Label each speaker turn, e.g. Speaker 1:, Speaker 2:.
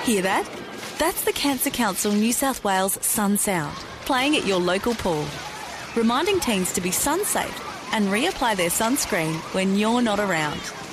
Speaker 1: Hear that? That's the Cancer Council New South Wales Sun Sound, playing at your local pool, reminding teens to be sun safe and reapply their sunscreen when you're not around.